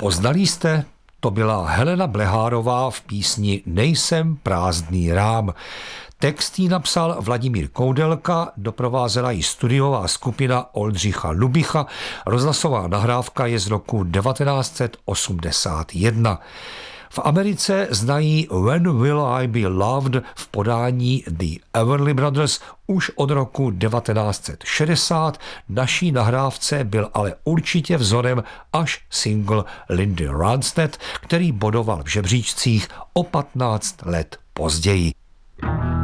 Poznali jste? To byla Helena Blehárová v písni Nejsem prázdný rám. Text jí napsal Vladimír Koudelka, doprovázela ji studiová skupina Oldřicha Lubicha, rozhlasová nahrávka je z roku 1981. V Americe znají When Will I Be Loved v podání The Everly Brothers už od roku 1960. Naší nahrávce byl ale určitě vzorem až single Lindy Ronstadt, který bodoval v žebříčcích o 15 let později.